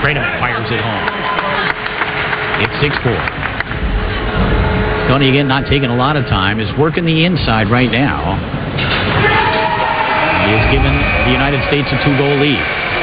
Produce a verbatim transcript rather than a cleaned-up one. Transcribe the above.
Kratom fires it home. It's six four. Tony, again, not taking a lot of time, is working the inside right now. He has given the United States a two-goal lead.